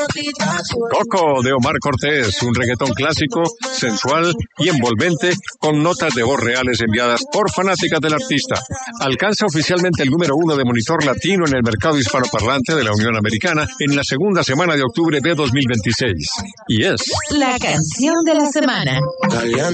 Coco de Omar Cortés, un reggaetón clásico, sensual y envolvente con notas de voz reales enviadas por fanáticas del artista. Alcanza oficialmente el número 1 de monitor latino en el mercado hispanoparlante de la Unión Americana en la segunda semana de octubre de 2026. Y es la canción de la semana.